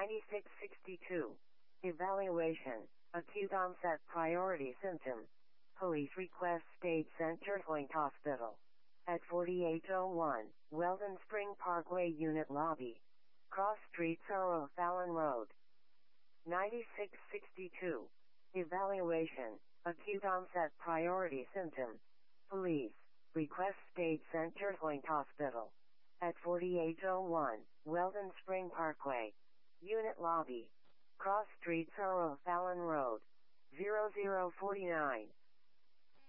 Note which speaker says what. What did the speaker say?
Speaker 1: 9662. Evaluation. Acute onset priority symptom. Police request state center Point Hospital. At 4801, Weldon Spring Parkway Unit Lobby. Cross Street Sorrow Fallon Road. 9662. Evaluation. Acute onset priority symptom. Police. Request state center Point Hospital. At 4801, Weldon Spring Parkway. Unit Lobby. Cross Street Sorrow Fallon Road. 0049.